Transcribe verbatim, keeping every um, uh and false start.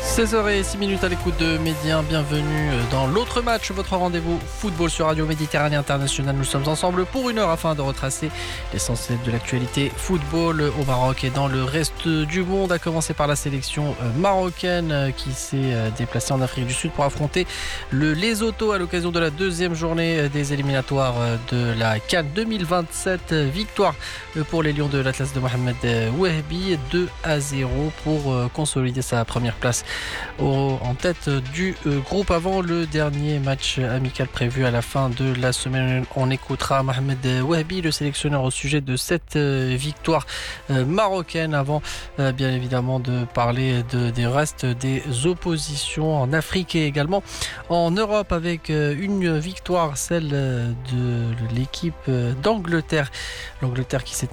seize heures zéro six minutes à l'écoute de Médien, bienvenue dans l'autre match, votre rendez-vous football sur Radio Méditerranée Internationale. Nous sommes ensemble pour une heure afin de retracer l'essentiel de l'actualité football au Maroc et dans le reste du monde, à commencer par la sélection marocaine qui s'est déplacée en Afrique du Sud pour affronter le Lesotho à l'occasion de la deuxième journée des éliminatoires de la CAN deux mille vingt-sept. Victoire pour les Lions de l'Atlas de Mohamed Ouehbi, deux à zéro pour consolider sa première place en tête du groupe avant le dernier match amical prévu à la fin de la semaine. On écoutera Mohamed Ouehbi, le sélectionneur, au sujet de cette victoire marocaine, avant bien évidemment de parler de, des restes des oppositions en Afrique et également en Europe, avec une victoire, celle de l'équipe d'Angleterre. L'Angleterre qui s'est